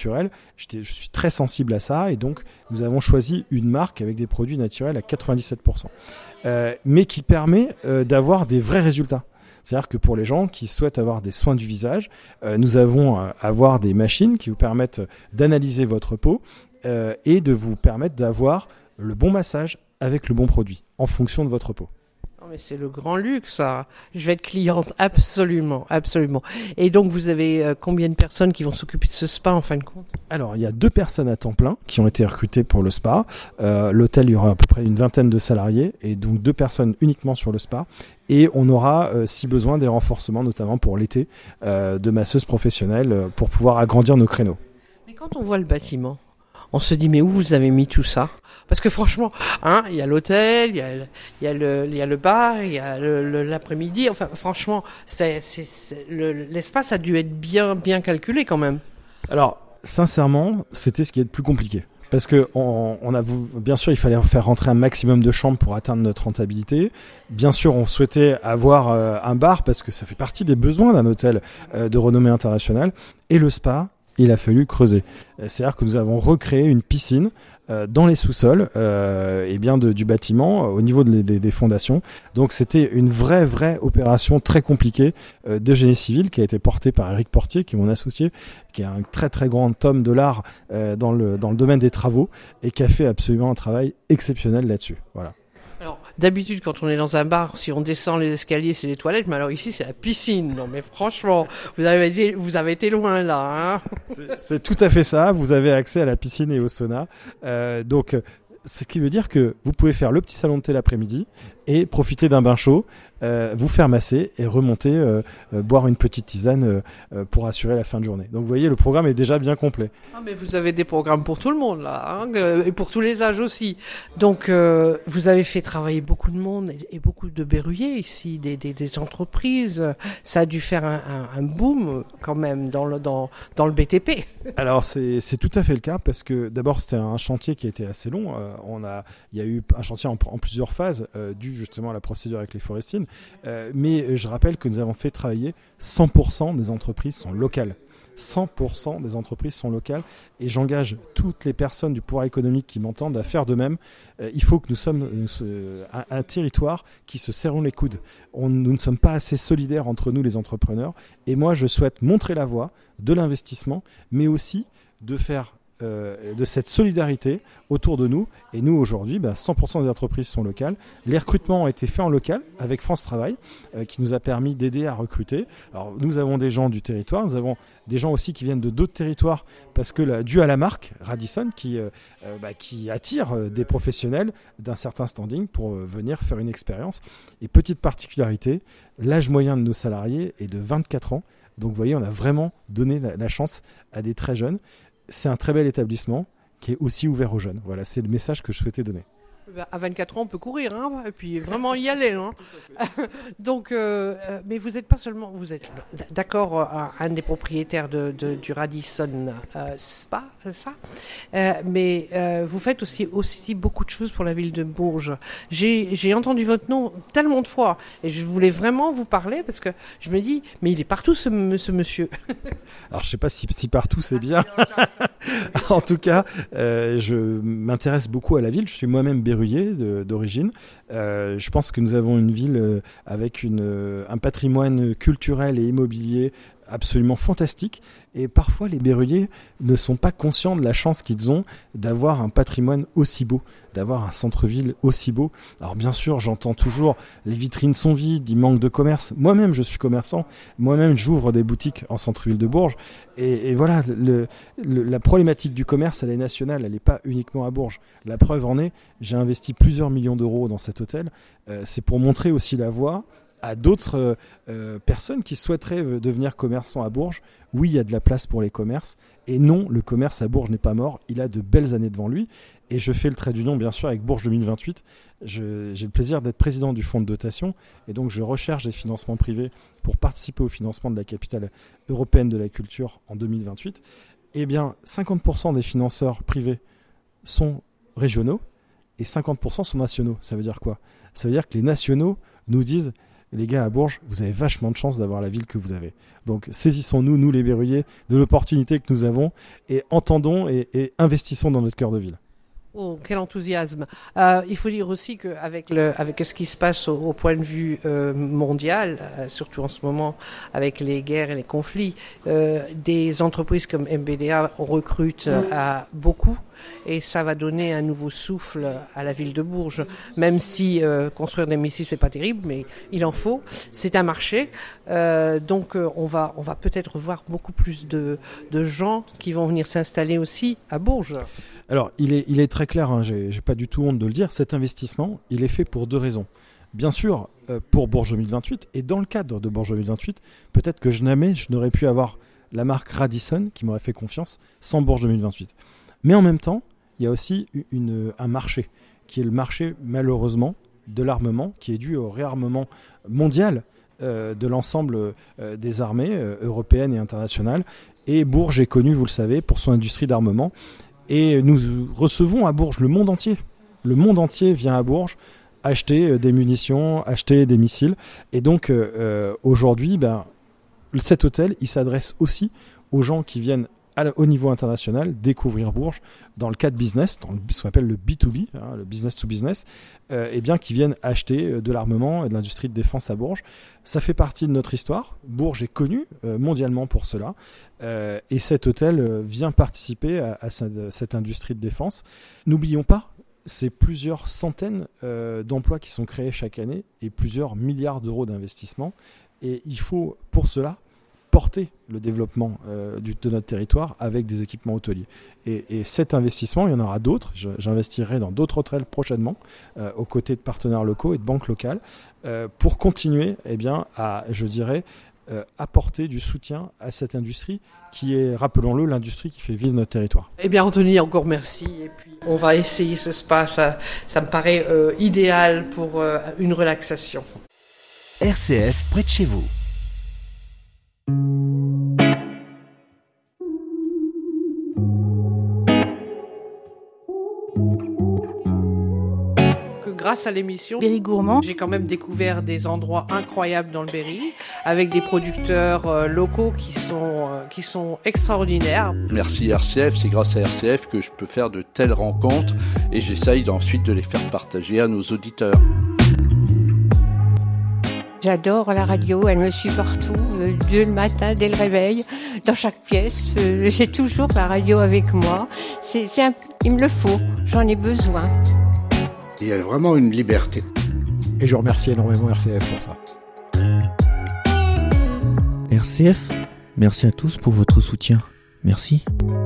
naturels. Je suis très sensible à ça et donc nous avons choisi une marque avec des produits naturels à 97%, mais qui permet d'avoir des vrais résultats. C'est-à-dire que pour les gens qui souhaitent avoir des soins du visage, nous avons avoir des machines qui vous permettent d'analyser votre peau et de vous permettre d'avoir le bon massage avec le bon produit en fonction de votre peau. Non, mais c'est le grand luxe, ça. Je vais être cliente, absolument, absolument. Et donc, vous avez combien de personnes qui vont s'occuper de ce spa, en fin de compte ? Alors, il y a 2 personnes à temps plein qui ont été recrutées pour le spa. L'hôtel, il y aura à peu près une vingtaine de salariés, et donc 2 personnes uniquement sur le spa. Et on aura, si besoin, des renforcements, notamment pour l'été, de masseuses professionnelles pour pouvoir agrandir nos créneaux. Mais quand on voit le bâtiment, on se dit, mais où vous avez mis tout ça ? Parce que franchement, il y a l'hôtel, il y a le bar, il y a l'après-midi. Enfin, franchement, l'espace a dû être bien calculé quand même. Alors, sincèrement, c'était ce qui est le plus compliqué. Parce que bien sûr, il fallait faire rentrer un maximum de chambres pour atteindre notre rentabilité. Bien sûr, on souhaitait avoir un bar parce que ça fait partie des besoins d'un hôtel de renommée internationale. Et le spa, il a fallu creuser. C'est-à-dire que nous avons recréé une piscine dans les sous-sols du bâtiment au niveau des fondations. Donc c'était une vraie opération très compliquée de génie civil qui a été portée par Éric Portier, qui est mon associé, qui est un très grand homme de l'art dans le domaine des travaux et qui a fait absolument un travail exceptionnel là-dessus. Voilà. Alors, d'habitude, quand on est dans un bar, si on descend les escaliers, c'est les toilettes, mais alors ici, c'est la piscine. Non, mais franchement, vous avez été loin, là, hein. C'est tout à fait ça. Vous avez accès à la piscine et au sauna. Donc, ce qui veut dire que vous pouvez faire le petit salon de thé l'après-midi et profiter d'un bain chaud, vous faire masser et remonter, boire une petite tisane pour assurer la fin de journée. Donc vous voyez, le programme est déjà bien complet. Ah, mais vous avez des programmes pour tout le monde là, hein, et pour tous les âges aussi. Donc vous avez fait travailler beaucoup de monde et beaucoup de berruyers ici, des entreprises. Ça a dû faire un boom quand même dans le BTP. Alors c'est tout à fait le cas parce que d'abord c'était un chantier qui a été assez long. Il y a eu un chantier en plusieurs phases dû justement à la procédure avec les forestines. Mais je rappelle que nous avons fait travailler 100% des entreprises sont locales. 100% des entreprises sont locales et j'engage toutes les personnes du pouvoir économique qui m'entendent à faire de même. Il faut que nous sommes un territoire qui se serrons les coudes. Nous ne sommes pas assez solidaires entre nous les entrepreneurs et moi je souhaite montrer la voie de l'investissement mais aussi de faire de cette solidarité autour de nous. Et nous, aujourd'hui, 100% des entreprises sont locales. Les recrutements ont été faits en local avec France Travail, qui nous a permis d'aider à recruter. Alors, nous avons des gens du territoire, nous avons des gens aussi qui viennent de d'autres territoires, parce que dû à la marque Radisson, qui attire des professionnels d'un certain standing pour venir faire une expérience. Et petite particularité, l'âge moyen de nos salariés est de 24 ans. Donc, vous voyez, on a vraiment donné la chance à des très jeunes. C'est un très bel établissement qui est aussi ouvert aux jeunes. Voilà, c'est le message que je souhaitais donner. À 24 ans, on peut courir, hein, et puis vraiment y aller. Hein. Donc, mais vous n'êtes pas seulement, vous êtes d'accord, un des propriétaires du Radisson Spa, c'est ça, mais vous faites aussi beaucoup de choses pour la ville de Bourges. J'ai entendu votre nom tellement de fois, et je voulais vraiment vous parler parce que je me dis, mais il est partout ce monsieur. Alors, je ne sais pas si partout c'est bien. En tout cas, je m'intéresse beaucoup à la ville. Je suis moi-même berruyer d'origine. Je pense que nous avons une ville avec un patrimoine culturel et immobilier absolument fantastique. Et parfois, les berruyers ne sont pas conscients de la chance qu'ils ont d'avoir un patrimoine aussi beau, d'avoir un centre-ville aussi beau. Alors bien sûr, j'entends toujours les vitrines sont vides, il manque de commerce. Moi-même, je suis commerçant. Moi-même, j'ouvre des boutiques en centre-ville de Bourges. Et voilà, la problématique du commerce, elle est nationale, elle n'est pas uniquement à Bourges. La preuve en est, j'ai investi plusieurs millions d'euros dans cet hôtel. C'est pour montrer aussi la voie à d'autres personnes qui souhaiteraient devenir commerçants à Bourges. Oui, il y a de la place pour les commerces. Et non, le commerce à Bourges n'est pas mort. Il a de belles années devant lui. Et je fais le trait d'union, bien sûr, avec Bourges 2028. J'ai le plaisir d'être président du fonds de dotation. Et donc, je recherche des financements privés pour participer au financement de la capitale européenne de la culture en 2028. Eh bien, 50% des financeurs privés sont régionaux et 50% sont nationaux. Ça veut dire quoi ? Ça veut dire que les nationaux nous disent les gars à Bourges, vous avez vachement de chance d'avoir la ville que vous avez. Donc saisissons-nous, nous les Berruyais, de l'opportunité que nous avons et entendons et investissons dans notre cœur de ville. Oh, quel enthousiasme. Il faut dire aussi qu'avec ce qui se passe au point de vue mondial, surtout en ce moment avec les guerres et les conflits, des entreprises comme MBDA recrutent beaucoup et ça va donner un nouveau souffle à la ville de Bourges. Même si construire des missiles, c'est pas terrible, mais il en faut. C'est un marché. Donc on va peut-être voir beaucoup plus de gens qui vont venir s'installer aussi à Bourges. Alors, il est très clair, hein, j'ai pas du tout honte de le dire, cet investissement, il est fait pour 2 raisons. Bien sûr, pour Bourges 2028, et dans le cadre de Bourges 2028, peut-être que je n'aurais pu avoir la marque Radisson qui m'aurait fait confiance sans Bourges 2028. Mais en même temps, il y a aussi un marché, qui est le marché, malheureusement, de l'armement, qui est dû au réarmement mondial de l'ensemble des armées européennes et internationales. Et Bourges est connu, vous le savez, pour son industrie d'armement. Et nous recevons à Bourges le monde entier. Le monde entier vient à Bourges acheter des munitions, acheter des missiles. Et donc aujourd'hui, cet hôtel, il s'adresse aussi aux gens qui viennent au niveau international découvrir Bourges dans le cadre business, dans ce qu'on appelle le B2B, le business to business, qui viennent acheter de l'armement et de l'industrie de défense à Bourges. Ça fait partie de notre histoire. Bourges est connu mondialement pour cela. Et cet hôtel vient participer à cette industrie de défense. N'oublions pas, c'est plusieurs centaines d'emplois qui sont créés chaque année et plusieurs milliards d'euros d'investissement. Et il faut, pour cela, porter le développement de notre territoire avec des équipements hôteliers. Et cet investissement, il y en aura d'autres. J'investirai dans d'autres hôtels prochainement, aux côtés de partenaires locaux et de banques locales, pour continuer à, je dirais, apporter du soutien à cette industrie qui est, rappelons-le, l'industrie qui fait vivre notre territoire. Eh bien, Anthony, encore merci. Et puis, on va essayer ce spa. Ça me paraît idéal pour une relaxation. RCF près de chez vous. Grâce à l'émission Berry Gourmand, j'ai quand même découvert des endroits incroyables dans le Berry, avec des producteurs locaux qui sont extraordinaires. Merci RCF, c'est grâce à RCF que je peux faire de telles rencontres et j'essaye ensuite de les faire partager à nos auditeurs. J'adore la radio, elle me suit partout, dès le matin, dès le réveil, dans chaque pièce. J'ai toujours la radio avec moi. Il me le faut, j'en ai besoin. Il y a vraiment une liberté. Et je remercie énormément RCF pour ça. RCF, merci à tous pour votre soutien. Merci.